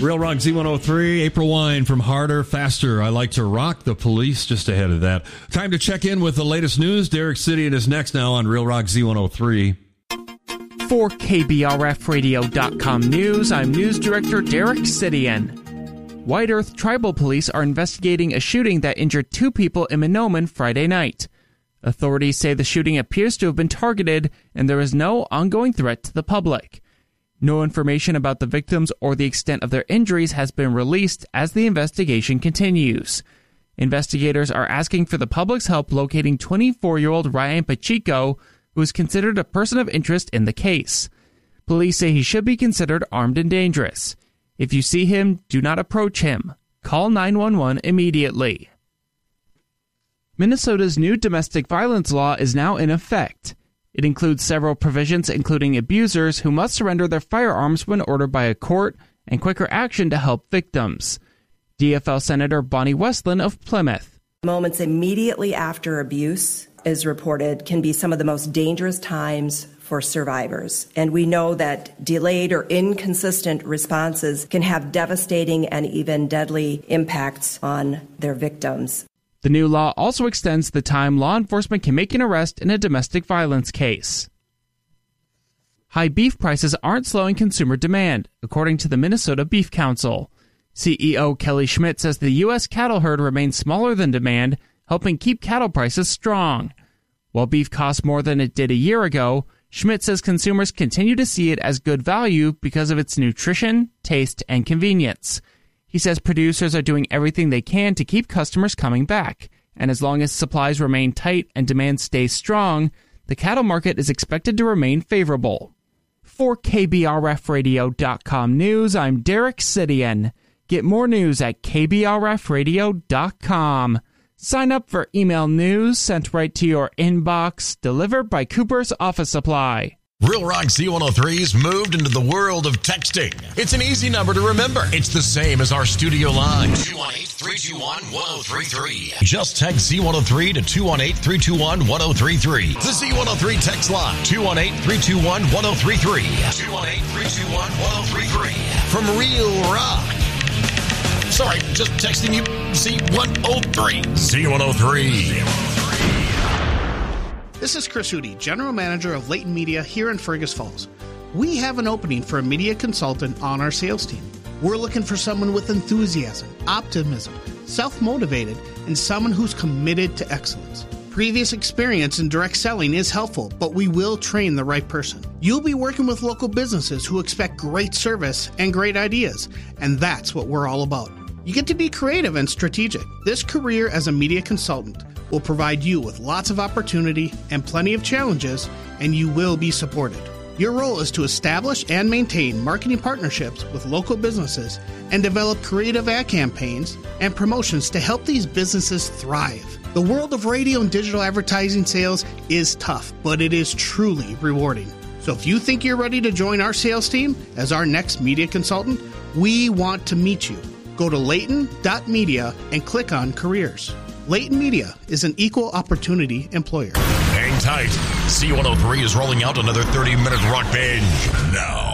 Real Rock Z103, April Wine from Harder, Faster. I Like to Rock the Police just ahead of that. Time to check in with the latest news. Derek Sidian is next now on Real Rock Z103. For KBRFradio.com News, I'm News Director Derek Sidian. White Earth Tribal Police are investigating a shooting that injured 2 people in Mahnomen Friday night. Authorities say the shooting appears to have been targeted and there is no ongoing threat to the public. No information about the victims or the extent of their injuries has been released as the investigation continues. Investigators are asking for the public's help locating 24-year-old Ryan Pacheco, who is considered a person of interest in the case. Police say he should be considered armed and dangerous. If you see him, do not approach him. Call 911 immediately. Minnesota's new domestic violence law is now in effect. It includes several provisions including abusers who must surrender their firearms when ordered by a court and quicker action to help victims. DFL Senator Bonnie Westland of Plymouth. Moments immediately after abuse is reported can be some of the most dangerous times for survivors. And we know that delayed or inconsistent responses can have devastating and even deadly impacts on their victims. The new law also extends the time law enforcement can make an arrest in a domestic violence case. High beef prices aren't slowing consumer demand, according to the Minnesota Beef Council. CEO Kelly Schmidt says the U.S. cattle herd remains smaller than demand, helping keep cattle prices strong. While beef costs more than it did a year ago, Schmidt says consumers continue to see it as good value because of its nutrition, taste, and convenience. He says producers are doing everything they can to keep customers coming back, and as long as supplies remain tight and demand stays strong, the cattle market is expected to remain favorable. For KBRFradio.com News, I'm Derek Sidian. Get more news at KBRFradio.com. Sign up for email news sent right to your inbox, delivered by Cooper's Office Supply. Real Rock Z103's moved into the world of texting. It's an easy number to remember. It's the same as our studio line. 218-321-1033. Just text Z103 to 218-321-1033. The Z103 text line. 218-321-1033. 218-321-1033. From Real Rock. Sorry, just texting you Z103. Z103. This is Chris Hootie, General Manager of Leighton Media here in Fergus Falls. We have an opening for a media consultant on our sales team. We're looking for someone with enthusiasm, optimism, self-motivated, and someone who's committed to excellence. Previous experience in direct selling is helpful, but we will train the right person. You'll be working with local businesses who expect great service and great ideas, and that's what we're all about. You get to be creative and strategic. This career as a media consultant will provide you with lots of opportunity and plenty of challenges, and you will be supported. Your role is to establish and maintain marketing partnerships with local businesses and develop creative ad campaigns and promotions to help these businesses thrive. The world of radio and digital advertising sales is tough, but it is truly rewarding. So if you think you're ready to join our sales team as our next media consultant, we want to meet you. Go to Leighton.media and click on Careers. Leighton Media is an equal opportunity employer. Hang tight. Z103 is rolling out another 30-minute rock binge now.